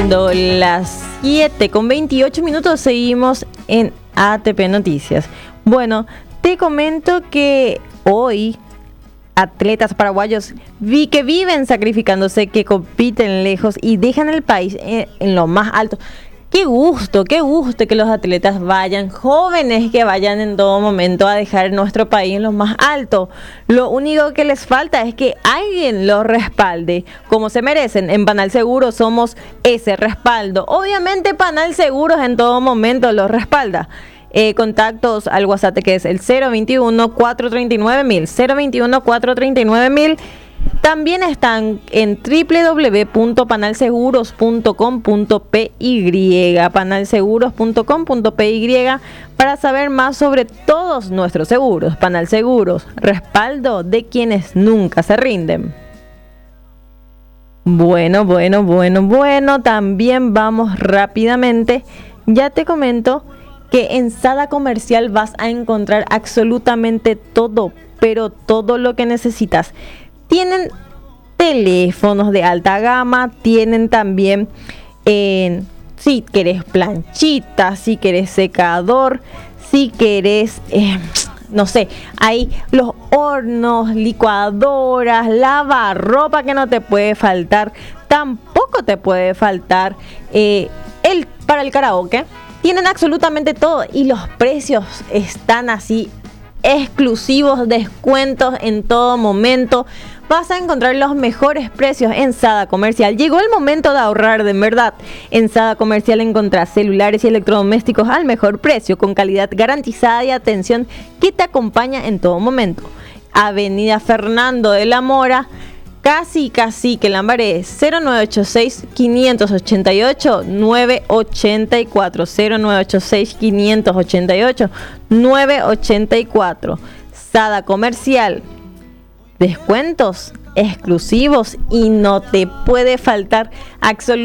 Las 7:28 seguimos en ATP Noticias. Bueno, te comento que hoy atletas paraguayos que viven sacrificándose, que compiten lejos y dejan el país en lo más alto. Qué gusto que los atletas vayan, jóvenes que vayan en todo momento a dejar nuestro país en lo más alto. Lo único que les falta es que alguien los respalde como se merecen. En Panal Seguros somos ese respaldo. Obviamente Panal Seguros en todo momento los respalda. Contactos al WhatsApp que es el 021-439-1000, 021-439-1000. También están en www.panalseguros.com.py, panalseguros.com.py, para saber más sobre todos nuestros seguros. Panal Seguros, respaldo de quienes nunca se rinden. Bueno, también vamos rápidamente. Ya te comento que en Sada Comercial vas a encontrar absolutamente todo, pero todo lo que necesitas. Tienen teléfonos de alta gama, tienen también, si querés planchita, si querés secador, si querés, no sé, hay los hornos, licuadoras, lavarropa que no te puede faltar, tampoco te puede faltar para el karaoke. Tienen absolutamente todo y los precios están así exclusivos, descuentos en todo momento. Vas a encontrar los mejores precios en Sada Comercial. Llegó el momento de ahorrar de verdad. En Sada Comercial encontrás celulares y electrodomésticos al mejor precio, con calidad garantizada y atención que te acompaña en todo momento. Avenida Fernando de la Mora, casi que Lambaré, 0986-588-984, 0986-588-984. Sada Comercial, descuentos exclusivos y no te puede faltar absolutamente